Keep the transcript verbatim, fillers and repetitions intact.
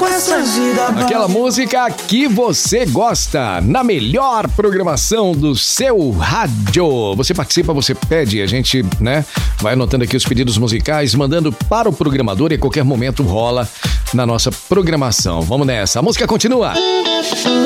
essa vida. Aquela música que você gosta, na melhor programação do seu rádio. Você participa, você pede, a gente, né, vai anotando aqui os pedidos musicais, mandando para o programador e a qualquer momento rola na nossa programação. Vamos nessa, a música continua.